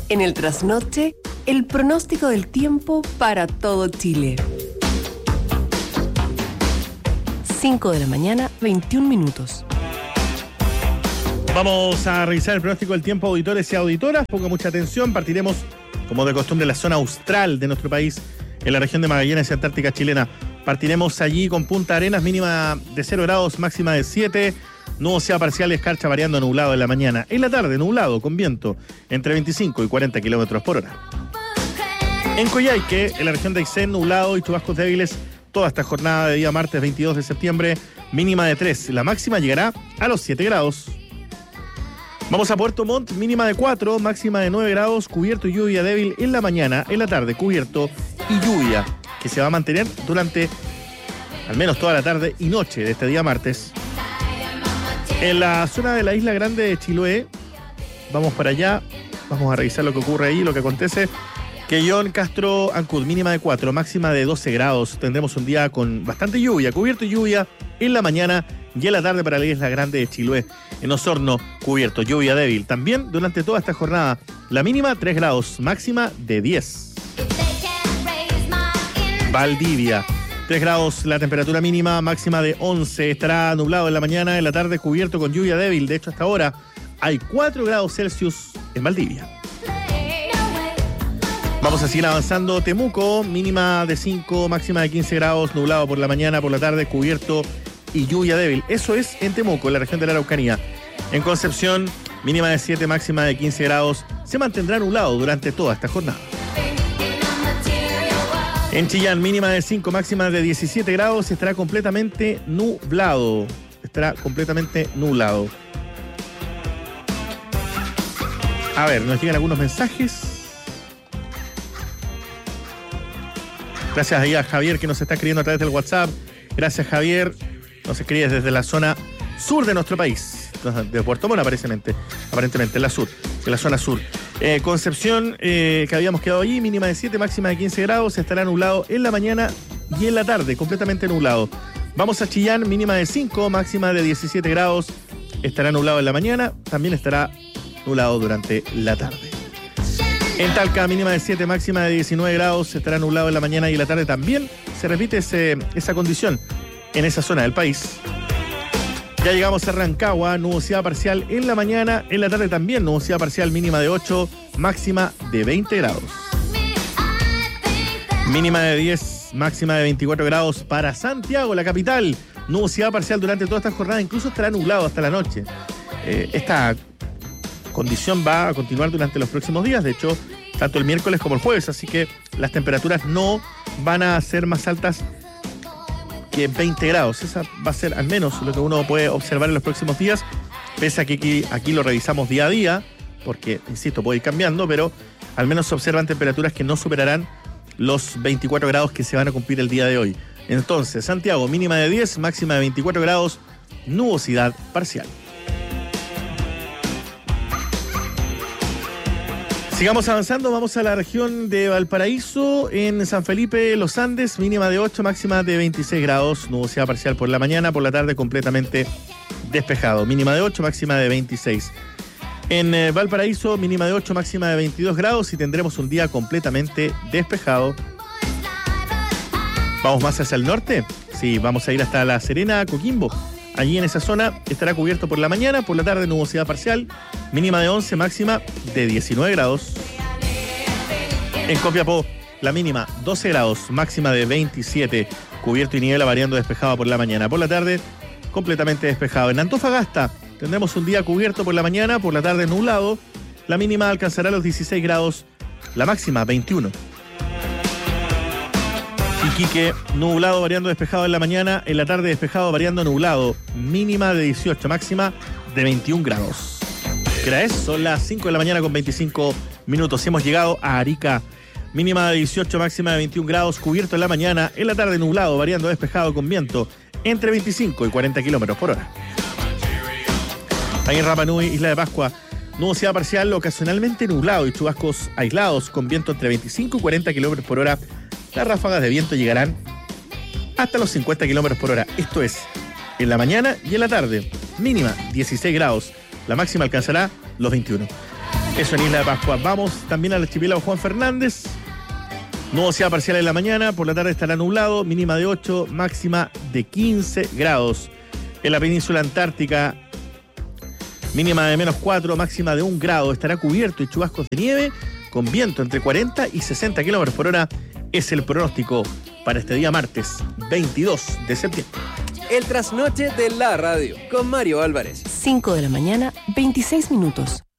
En el trasnoche, el pronóstico del tiempo para todo Chile. 5 de la mañana, 21 minutos. Vamos a revisar el pronóstico del tiempo, auditores y auditoras. Ponga mucha atención. Partiremos, como de costumbre, en la zona austral de nuestro país, en la región de Magallanes y Antártica chilena. Partiremos allí con Punta Arenas, mínima de 0 grados, máxima de 7. Nubosidad parcial y escarcha variando, nublado en la mañana. En la tarde, nublado con viento entre 25 y 40 kilómetros por hora. En Coyhaique, en la región de Aysén, nublado y chubascos débiles toda esta jornada de día martes 22 de septiembre, mínima de 3. La máxima llegará a los 7 grados. Vamos a Puerto Montt, mínima de 4, máxima de 9 grados, cubierto y lluvia débil en la mañana, en la tarde cubierto y lluvia, que se va a mantener durante al menos toda la tarde y noche de este día martes. En la zona de la Isla Grande de Chiloé, vamos para allá, vamos a revisar lo que ocurre ahí, lo que acontece. Quellón, Castro, Ancud, mínima de 4, máxima de 12 grados. Tendremos un día con bastante lluvia, cubierto y lluvia en la mañana y en la tarde para la Isla Grande de Chiloé. En Osorno, cubierto, lluvia débil. También durante toda esta jornada, la mínima 3 grados, máxima de 10. Valdivia, 3 grados la temperatura mínima, máxima de 11. Estará nublado en la mañana, en la tarde cubierto con lluvia débil. De hecho, hasta ahora hay 4 grados Celsius en Valdivia. Vamos a seguir avanzando. Temuco, mínima de 5, máxima de 15 grados, nublado por la mañana, por la tarde cubierto y lluvia débil. Eso es en Temuco, en la región de la Araucanía. En Concepción, mínima de 7, máxima de 15 grados. Se mantendrá nublado durante toda esta jornada. En Chillán, mínima de 5, máxima de 17 grados, estará completamente nublado. Estará completamente nublado. A ver, nos llegan algunos mensajes. Gracias ahí a Javier que nos está escribiendo a través del WhatsApp. Gracias, Javier. Nos escribes desde la zona sur de nuestro país. De Puerto Montt, aparentemente, en la sur, en la zona sur. Concepción, que habíamos quedado allí, mínima de 7, máxima de 15 grados, estará nublado en la mañana y en la tarde, completamente nublado. Vamos a Chillán, mínima de 5, máxima de 17 grados, estará nublado en la mañana, también estará nublado durante la tarde. En Talca, mínima de 7, máxima de 19 grados, estará nublado en la mañana y en la tarde también. Se repite esa condición en esa zona del país. Ya llegamos a Rancagua, nubosidad parcial en la mañana, en la tarde también nubosidad parcial, mínima de 8, máxima de 20 grados. Mínima de 10, máxima de 24 grados para Santiago, la capital. Nubosidad parcial durante toda esta jornada, incluso estará nublado hasta la noche. Esta condición va a continuar durante los próximos días, de hecho, tanto el miércoles como el jueves, así que las temperaturas no van a ser más altas que 20 grados. Esa va a ser al menos lo que uno puede observar en los próximos días, pese a que aquí lo revisamos día a día, porque, insisto, puede ir cambiando, pero al menos se observan temperaturas que no superarán los 24 grados que se van a cumplir el día de hoy. Entonces, Santiago, mínima de 10, máxima de 24 grados, nubosidad parcial. Sigamos avanzando, vamos a la región de Valparaíso, en San Felipe, Los Andes, mínima de 8, máxima de 26 grados, nubosidad parcial por la mañana, por la tarde completamente despejado, mínima de 8, máxima de 26. En Valparaíso, mínima de 8, máxima de 22 grados y tendremos un día completamente despejado. ¿Vamos más hacia el norte? Sí, vamos a ir hasta La Serena, Coquimbo. Allí en esa zona estará cubierto por la mañana, por la tarde nubosidad parcial, mínima de 11, máxima de 19 grados. En Copiapó, la mínima 12 grados, máxima de 27, cubierto y niebla variando despejado por la mañana. Por la tarde, completamente despejado. En Antofagasta tendremos un día cubierto por la mañana, por la tarde nublado, la mínima alcanzará los 16 grados, la máxima 21. Iquique, nublado variando despejado en la mañana, en la tarde despejado variando nublado, mínima de 18, máxima de 21 grados. ¿Qué hora es? Son las 5 de la mañana con 25 minutos. Hemos llegado a Arica, mínima de 18, máxima de 21 grados, cubierto en la mañana, en la tarde nublado variando despejado con viento entre 25 y 40 kilómetros por hora. Ahí en Rapa Nui, Isla de Pascua, nubosidad parcial, ocasionalmente nublado y chubascos aislados con viento entre 25 y 40 kilómetros por hora. Las ráfagas de viento llegarán hasta los 50 kilómetros por hora. Esto es en la mañana y en la tarde. Mínima 16 grados. La máxima alcanzará los 21. Eso en Isla de Pascua. Vamos también al archipiélago Juan Fernández. Nubosidad parcial en la mañana, por la tarde estará nublado, mínima de 8, máxima de 15 grados. En la península antártica, mínima de -4, máxima de 1 grado. Estará cubierto y chubascos de nieve con viento entre 40 y 60 kilómetros por hora. Es el pronóstico para este día martes 22 de septiembre. El trasnoche de la radio con Mario Álvarez. 5 de la mañana, 26 minutos.